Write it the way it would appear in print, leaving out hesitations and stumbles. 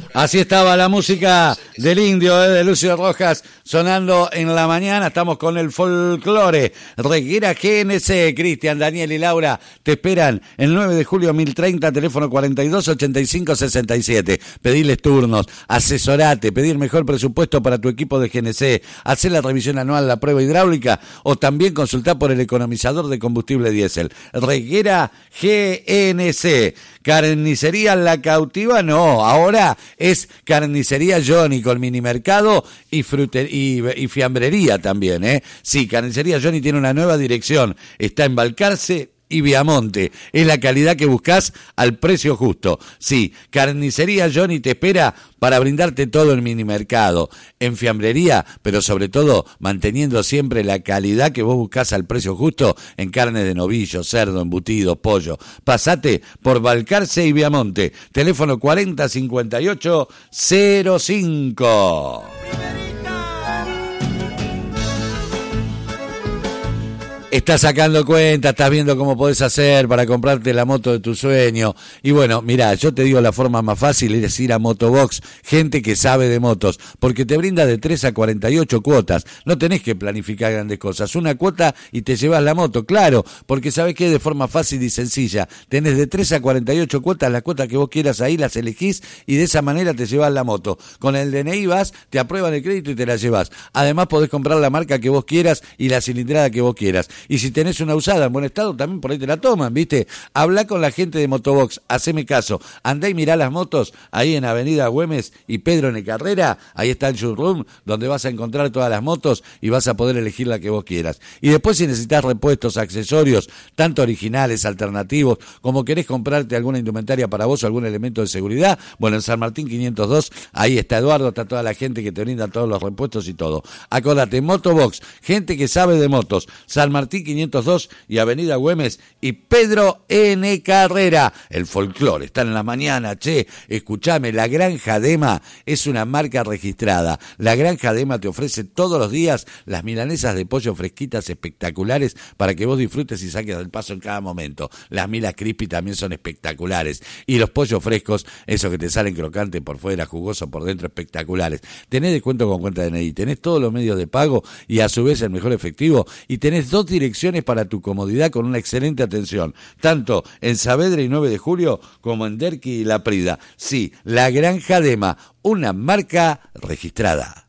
Así estaba la música del Indio, de Lucio Rojas, sonando en la mañana. Estamos con el folclore. Reguera GNC, Cristian, Daniel y Laura te esperan el 9 de julio 1030, teléfono 428567. Pedirles turnos, asesorate, pedir mejor presupuesto para tu equipo de GNC, hacer la revisión anual, la prueba hidráulica o también consultar por el economizador de combustible diésel. Reguera GNC. Carnicería La Cautiva, no, ahora es Carnicería Johnny con minimercado y fiambrería también, ¿eh? Sí, Carnicería Johnny tiene una nueva dirección, está en Balcarce y Viamonte. Es la calidad que buscas al precio justo. Sí, Carnicería Johnny te espera para brindarte todo el minimercado, en fiambrería, pero sobre todo manteniendo siempre la calidad que vos buscás al precio justo en carne de novillo, cerdo, embutido, pollo. Pasate por Balcarce y Viamonte. Teléfono 405805. Estás sacando cuenta, estás viendo cómo podés hacer para comprarte la moto de tu sueño. Y bueno, mirá, yo te digo la forma más fácil es ir a Motobox, gente que sabe de motos, porque te brinda de 3 a 48 cuotas. No tenés que planificar grandes cosas. Una cuota y te llevas la moto, claro, porque sabés que de forma fácil y sencilla. Tenés de 3 a 48 cuotas, las cuotas que vos quieras ahí las elegís y de esa manera te llevas la moto. Con el DNI vas, te aprueban el crédito y te la llevas. Además podés comprar la marca que vos quieras y la cilindrada que vos quieras. Y si tenés una usada en buen estado, también por ahí te la toman, ¿viste? Habla con la gente de Motobox, haceme caso. Andá y mirá las motos ahí en Avenida Güemes y Pedro N. Carrera. Ahí está el showroom donde vas a encontrar todas las motos y vas a poder elegir la que vos quieras. Y después si necesitas repuestos, accesorios, tanto originales, alternativos, como querés comprarte alguna indumentaria para vos o algún elemento de seguridad, bueno, en San Martín 502, ahí está Eduardo, está toda la gente que te brinda todos los repuestos y todo. Acordate, Motobox, gente que sabe de motos, San Martín 502 y Avenida Güemes y Pedro N. Carrera. El folclore está en la mañana, che. Escuchame, La Granja Dema es una marca registrada. La Granja Dema te ofrece todos los días las milanesas de pollo fresquitas espectaculares para que vos disfrutes y saques del paso en cada momento. Las milas crispy también son espectaculares. Y los pollos frescos, esos que te salen crocantes por fuera, jugosos por dentro, espectaculares. Tenés descuento con cuenta de DNI, tenés todos los medios de pago y a su vez el mejor efectivo y tenés 2 direcciones para tu comodidad con una excelente atención, tanto en Saavedra y 9 de Julio como en Derqui y La Prida. Sí, La Granja Dema, una marca registrada.